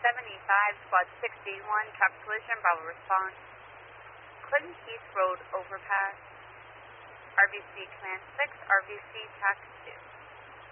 75, Squad 61, traffic collision, Bravo response. Clinton Heath Road overpass. RVC Command 6, RVC TAC 2.